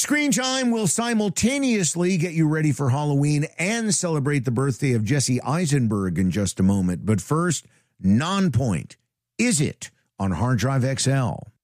Screen Time will simultaneously get you ready for Halloween and celebrate the birthday of Jesse Eisenberg in just a moment. But first, Nonpoint. Is it on Hard Drive XL?